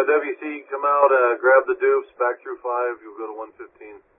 WC, come out, grab the dupes, back through 5, you'll go to 115.